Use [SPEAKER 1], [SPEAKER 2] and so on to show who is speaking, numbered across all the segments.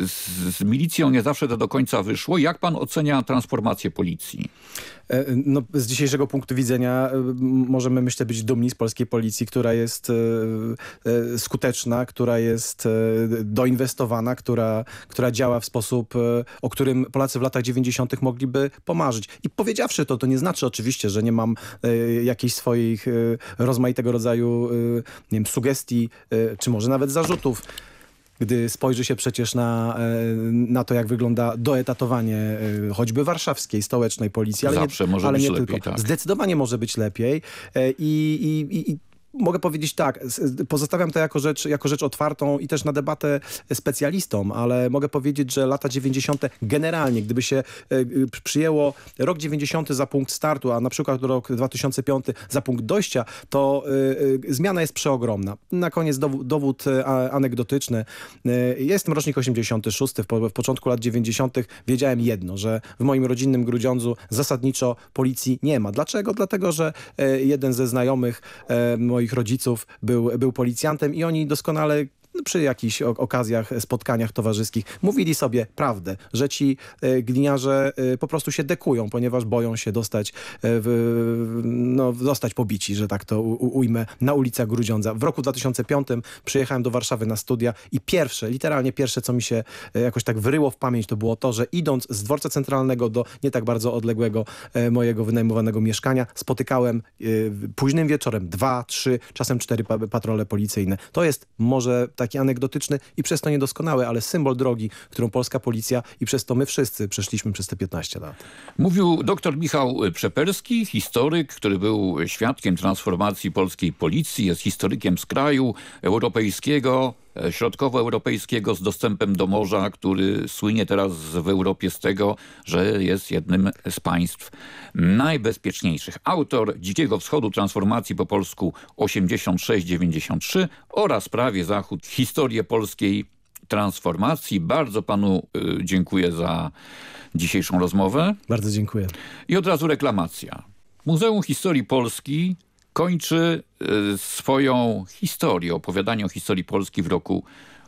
[SPEAKER 1] z milicją nie zawsze to do końca wyszło. Jak pan ocenia transformację policji?
[SPEAKER 2] No, z dzisiejszego punktu widzenia możemy, myślę, być dumni z polskiej policji, która jest skuteczna, która jest doinwestowana, która działa w sposób, o którym Polacy w latach 90. mogliby pomarzyć. I powiedziawszy to nie znaczy oczywiście, że nie mam jakichś swoich rozmaitego rodzaju nie wiem, sugestii, czy może nawet zarzutów. Gdy spojrzy się przecież na to, jak wygląda doetatowanie choćby warszawskiej, stołecznej policji, ale
[SPEAKER 1] zawsze może być lepiej, tak.
[SPEAKER 2] Zdecydowanie może być lepiej i mogę powiedzieć tak, pozostawiam to jako rzecz otwartą i też na debatę specjalistom, ale mogę powiedzieć, że lata 90. generalnie, gdyby się przyjęło rok 90 za punkt startu, a na przykład rok 2005 za punkt dojścia, to zmiana jest przeogromna. Na koniec dowód anegdotyczny. Jestem rocznik 86, w początku lat 90. wiedziałem jedno, że w moim rodzinnym Grudziądzu zasadniczo policji nie ma. Dlaczego? Dlatego, że jeden ze znajomych moich rodziców był policjantem i oni doskonale przy jakichś okazjach, spotkaniach towarzyskich mówili sobie prawdę, że ci gliniarze po prostu się dekują, ponieważ boją się zostać pobici, że tak to ujmę, na ulicach Grudziądza. W roku 2005 przyjechałem do Warszawy na studia i literalnie pierwsze, co mi się jakoś tak wyryło w pamięć, to było to, że idąc z dworca centralnego do nie tak bardzo odległego mojego wynajmowanego mieszkania, spotykałem późnym wieczorem 2, 3, czasem 4 patrole policyjne. To jest może taki anegdotyczny i przez to niedoskonały, ale symbol drogi, którą polska policja i przez to my wszyscy przeszliśmy przez te 15 lat.
[SPEAKER 1] Mówił dr Michał Przeperski, historyk, który był świadkiem transformacji polskiej policji, jest historykiem z kraju europejskiego, środkowoeuropejskiego z dostępem do morza, który słynie teraz w Europie z tego, że jest jednym z państw najbezpieczniejszych. Autor Dzikiego Wschodu, transformacji po polsku 86-93 oraz Prawie Zachód, historię polskiej transformacji. Bardzo panu dziękuję za dzisiejszą rozmowę.
[SPEAKER 2] Bardzo dziękuję.
[SPEAKER 1] I od razu reklamacja. Muzeum Historii Polski kończy swoją historię, opowiadanie o historii Polski w roku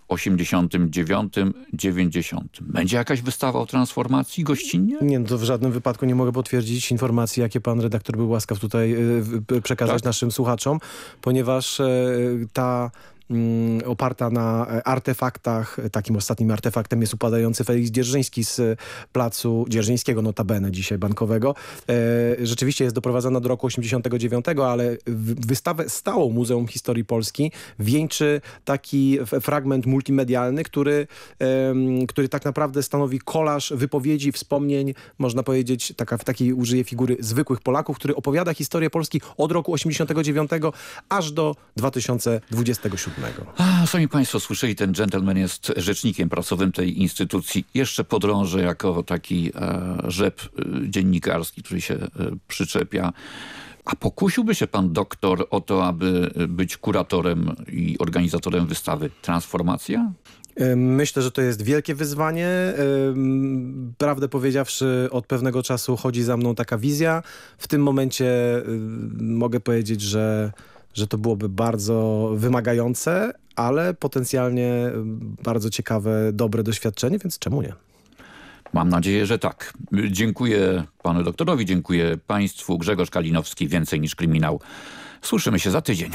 [SPEAKER 1] 89-90. Będzie jakaś wystawa o transformacji gościnnie?
[SPEAKER 2] Nie, no to w żadnym wypadku nie mogę potwierdzić informacji, jakie pan redaktor był łaskaw tutaj przekazać naszym słuchaczom, ponieważ ta oparta na artefaktach. Takim ostatnim artefaktem jest upadający Feliks Dzierżyński z placu Dzierżyńskiego, notabene dzisiaj bankowego. Rzeczywiście jest doprowadzona do roku 89, ale wystawę stałą Muzeum Historii Polski wieńczy taki fragment multimedialny, który tak naprawdę stanowi kolaż wypowiedzi, wspomnień, można powiedzieć, w takiej użyję figury zwykłych Polaków, który opowiada historię Polski od roku 89 aż do 2027.
[SPEAKER 1] Sami państwo słyszeli, ten dżentelmen jest rzecznikiem prasowym tej instytucji. Jeszcze podrążę jako taki rzep dziennikarski, który się przyczepia. A pokusiłby się pan doktor o to, aby być kuratorem i organizatorem wystawy Transformacja?
[SPEAKER 2] Myślę, że to jest wielkie wyzwanie. Prawdę powiedziawszy, od pewnego czasu chodzi za mną taka wizja. W tym momencie mogę powiedzieć, że to byłoby bardzo wymagające, ale potencjalnie bardzo ciekawe, dobre doświadczenie, więc czemu nie?
[SPEAKER 1] Mam nadzieję, że tak. Dziękuję panu doktorowi, dziękuję państwu. Grzegorz Kalinowski, Więcej niż kryminał. Słyszymy się za tydzień.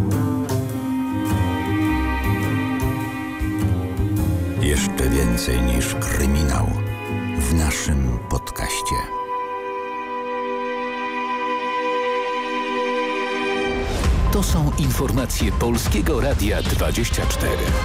[SPEAKER 3] Jeszcze więcej niż kryminał w naszym podcaście.
[SPEAKER 4] To są informacje Polskiego Radia 24.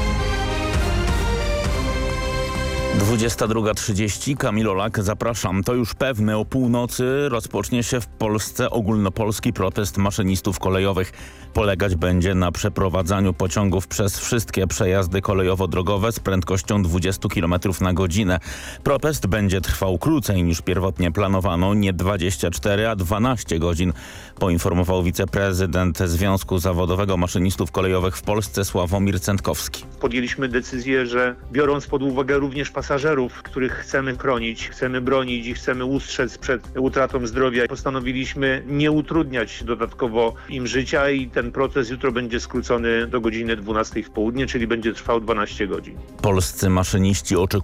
[SPEAKER 5] 22:30, Kamil Olak, zapraszam. To już pewne, o północy rozpocznie się w Polsce ogólnopolski protest maszynistów kolejowych. Polegać będzie na przeprowadzaniu pociągów przez wszystkie przejazdy kolejowo-drogowe z prędkością 20 km na godzinę. Protest będzie trwał krócej niż pierwotnie planowano, nie 24, a 12 godzin, poinformował wiceprezydent Związku Zawodowego Maszynistów Kolejowych w Polsce Sławomir Cętkowski.
[SPEAKER 6] Podjęliśmy decyzję, że biorąc pod uwagę również pasażerów, których chcemy chronić, chcemy bronić i chcemy ustrzec przed utratą zdrowia, postanowiliśmy nie utrudniać dodatkowo im życia i ten protest jutro będzie skrócony do godziny 12 w południe, czyli będzie trwał 12 godzin.
[SPEAKER 5] Polscy maszyniści oczekują